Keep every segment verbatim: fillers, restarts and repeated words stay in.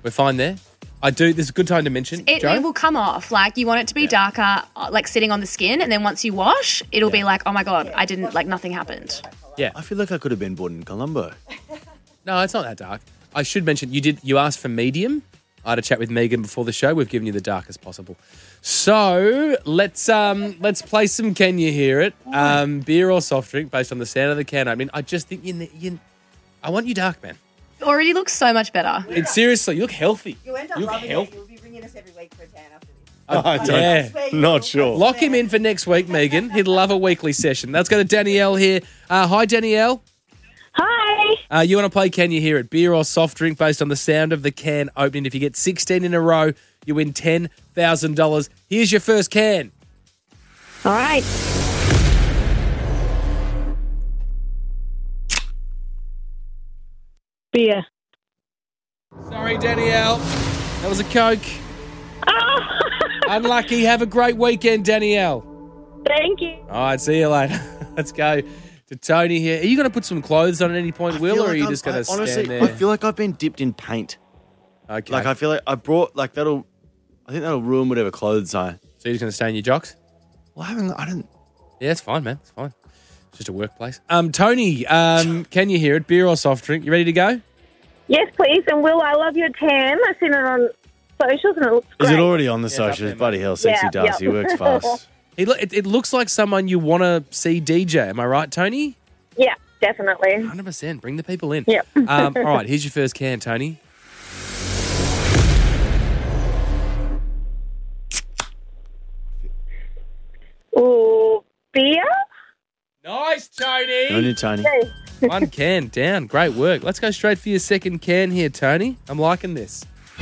We're fine there. I do. This is a good time to mention, It, Joe. it will come off. Like, you want it to be Yeah. darker, uh, like sitting on the skin, and then once you wash, it'll be like, oh my God, I didn't, like nothing happened. Yeah. I feel like I could have been born in Colombo. No, it's not that dark. I should mention, you did. You asked for medium. I had a chat with Megan before the show. We've given you the darkest possible. So let's um let's play some Can You Hear It? Um, beer or soft drink based on the sound of the can. I mean, I just think you, ne- you I want you dark, man. Already looks so much better. It's seriously, you look healthy. You end up You look loving healthy. it. You'll be ringing us every week for a tan after this. I don't, Yeah. not sure. Lock him in for next week, Megan. He'd love a weekly session. Let's go to Danielle here. Uh, hi, Danielle. Hi. Uh, you want to play Can You Hear It? Beer or soft drink based on the sound of the can opening. If you get sixteen in a row, you win ten thousand dollars. Here's your first can. All right. Beer. Sorry, Danielle. That was a Coke. Unlucky. Have a great weekend, Danielle. Thank you. All right, see you later. Let's go to Tony here. Are you going to put some clothes on at any point, I Will, feel or are like you I'm- just going I- to stand honestly, there? I feel like I've been dipped in paint. Okay. Like I feel like I brought like that'll. I think that'll ruin whatever clothes I. so you're just going to stay in your jocks? Well, I haven't. I don't. Yeah, it's fine, man. It's fine. It's just a workplace. Um, Tony, um, Can You Hear It? Beer or soft drink? You ready to go? Yes, please. And Will, I love your tan. I've seen it on socials and it looks Is great. it already on the it's up socials? there, Bloody mate. hell, sexy Yeah, Darcy yeah. works fast. He lo- it, it looks like someone you want to see D J. Am I right, Tony? Yeah, definitely. one hundred percent. Bring the people in. Yep. Um, all right, here's your first can, Tony. Ooh, beer? Nice, Tony. On you, Tony. Okay. One can down. Great work. Let's go straight for your second can here, Tony. I'm liking this.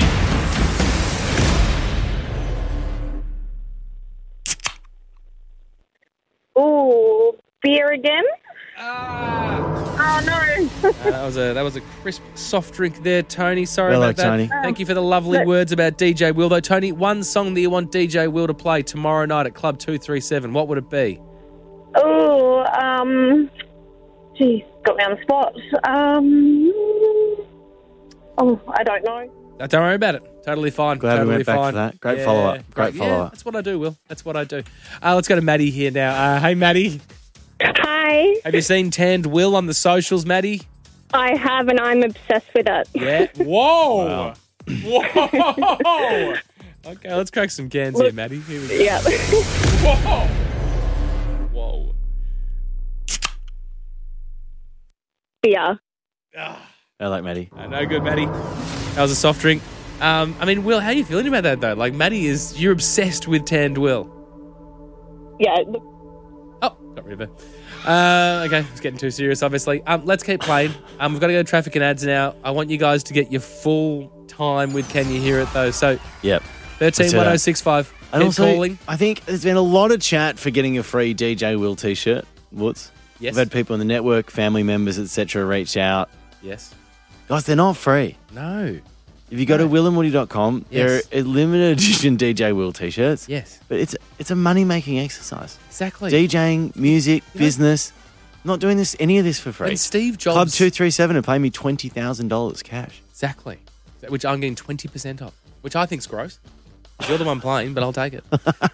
Ooh, beer again? Ah. Oh, no. Uh, that was a that was a crisp soft drink there, Tony. Sorry Hello, about that. Tony. Thank you for the lovely look- words about D J Will. Though, Tony, one song that you want D J Will to play tomorrow night at Club two three seven, what would it be? Ooh, um, geez, got me on the spot. Um, oh, I don't know. Uh, don't worry about it. Totally fine. Glad we totally went back fine. to that. Great follow-up. Great Yeah, follow-up. that's what I do, Will. That's what I do. Uh, let's go to Maddie here now. Uh, hey, Maddie. Hi, Have you seen Tanned Will on the socials, Maddie? I have and I'm obsessed with it. Yeah. Whoa. Wow. Whoa. Okay, let's crack some cans here, Maddie. Here we go. Yeah. Whoa. Whoa. Beer. Ah. I like Maddie. Uh, no good, Maddie. That was a soft drink. Um, I mean, Will, how are you feeling about that, though? Like, Maddie is, you're obsessed with Tanned Will. Yeah. Oh, got rid of her. Uh, okay, it's getting too serious, obviously. Um, let's keep playing. Um, we've got to go to traffic and ads now. I want you guys to get your full time with Can You Hear It, though. So, Yep. thirteen one oh six five. And Keep also, calling. I think there's been a lot of chat for getting a free D J Will t-shirt. Woods. Yes. We've had people in the network, family members, et cetera, reach out. Yes. Guys, they're not free. No. If you go to will and woody dot com, Yes. there are limited edition D J Will t-shirts. Yes. But it's it's a money-making exercise. Exactly. DJing, music, You know- business. Not doing this any of this for free. And Steve Jobs. Club two three seven are paying me twenty thousand dollars cash. Exactly. Which I'm getting twenty percent off, which I think's gross. You're the one playing, but I'll take it.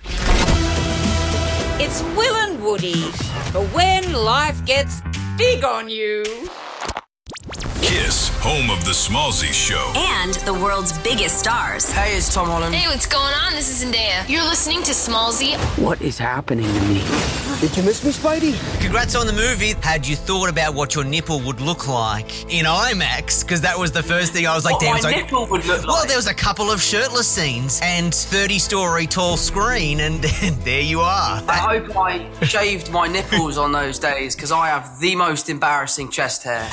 It's Will and Woody for when life gets big on you. Kiss, home of the Smallzy Show. And the world's biggest stars. Hey, it's Tom Holland. Hey, what's going on? This is Zendaya. You're listening to Smallzy. What is happening to me? Did you miss me, Spidey? Congrats on the movie. Had you thought about what your nipple would look like in IMAX? Because that was the first thing I was like, What damn. my was like, nipple would look Well, like? there was a couple of shirtless scenes and thirty-story tall screen, and there you are. I hope I shaved my nipples on those days because I have the most embarrassing chest hair.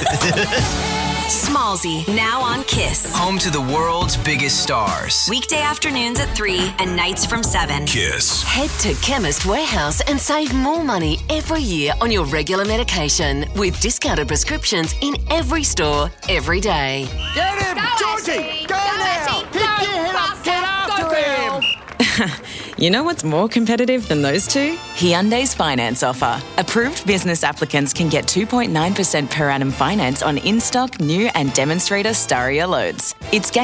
Smallzy, now on Kiss. Home to the world's biggest stars. Weekday afternoons at three and nights from seven. Kiss. Head to Chemist Warehouse and save more money every year on your regular medication with discounted prescriptions in every store, every day. Get him! Georgie! Go, now! Pick your head up! Get after him! You know what's more competitive than those two? Hyundai's finance offer. Approved business applicants can get two point nine percent per annum finance on in-stock, new and demonstrator Staria loads. It's game